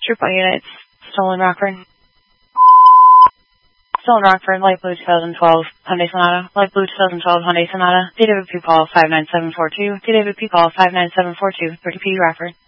Trooper units, Stolen Rockford. Stolen Rockford, Light Blue 2012 Hyundai Sonata. Light Blue 2012 Hyundai Sonata. DWP call 59742. DWP call 59742. 30P Rockford.